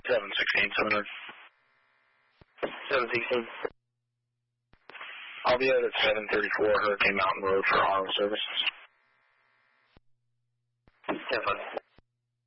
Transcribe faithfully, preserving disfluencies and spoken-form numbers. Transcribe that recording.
seven sixteen, seven hundred. seven sixteen. I'll be out at seven thirty-four Hurricane Mountain Road for auto service. Have fun.